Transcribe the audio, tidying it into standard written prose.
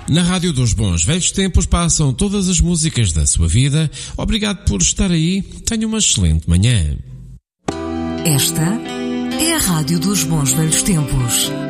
Na Rádio dos Bons Velhos Tempos passam todas as músicas da sua vida. Obrigado por estar aí. Tenha uma excelente manhã. Esta é a Rádio dos Bons Velhos Tempos.